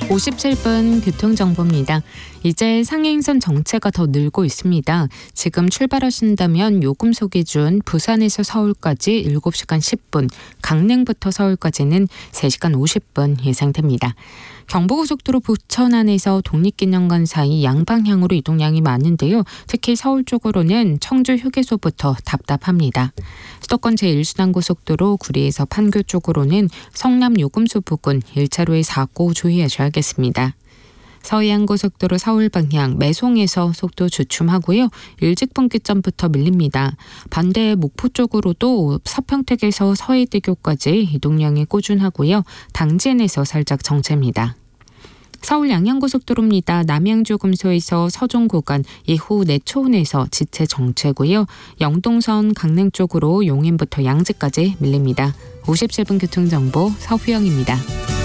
57분 교통정보입니다. 이제 상행선 정체가 더 늘고 있습니다. 지금 출발하신다면 요금소 기준 부산에서 서울까지 7시간 10분, 강릉부터 서울까지는 3시간 50분 예상됩니다. 경부고속도로 부천 안에서 독립기념관 사이 양방향으로 이동량이 많은데요. 특히 서울 쪽으로는 청주 휴게소부터 답답합니다. 수도권 제1순환고속도로 구리에서 판교 쪽으로는 성남 요금소 부근 1차로에 사고 주의하셔야겠습니다. 서해안고속도로 서울 방향 매송에서 속도 주춤하고요. 일직분기점부터 밀립니다. 반대 목포 쪽으로도 서평택에서 서해대교까지 이동량이 꾸준하고요. 당진에서 살짝 정체입니다. 서울 양양고속도로입니다. 남양주금소에서 서종 구간 이후 내초원에서 지체 정체고요. 영동선 강릉 쪽으로 용인부터 양지까지 밀립니다. 57분 교통정보 서휘영입니다.